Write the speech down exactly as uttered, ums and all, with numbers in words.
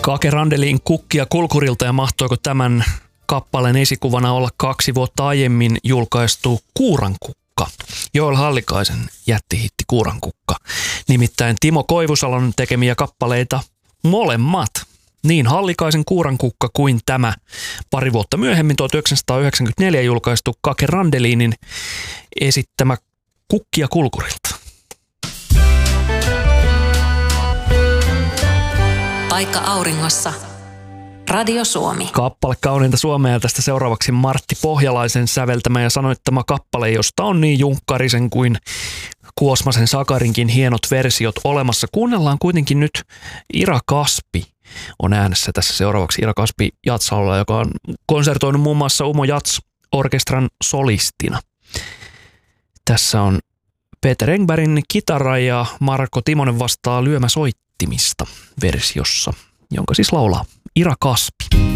Kake Randelin Kukkia kulkurilta, ja mahtoiko tämän kappaleen esikuvana olla kaksi vuotta aiemmin julkaistu Kuurankukka, Joel Hallikaisen jättihitti Kuurankukka. Nimittäin Timo Koivusalon tekemiä kappaleita molemmat, niin Hallikaisen Kuurankukka kuin tämä pari vuotta myöhemmin tuhatyhdeksänsataayhdeksänkymmentäneljä julkaistu Kake Randelinin esittämä Kukkia kulkurilta. Paikka auringossa. Radio Suomi. Kappale kauniinta suomea, ja tästä seuraavaksi Martti Pohjalaisen säveltämä ja sanoittama kappale, josta on niin Junkkarisen kuin Kuosmasen Sakarinkin hienot versiot olemassa. Kuunnellaan kuitenkin nyt Ira Kaspi on äänessä tässä seuraavaksi. Ira Kaspi Jatsalalla, joka on konsertoinut muun muassa Umo Jats-orkestran solistina. Tässä on Peter Engbergin kitara ja Marko Timonen vastaa lyömäsoittimista versiossa, jonka siis laulaa Ira Kaspi.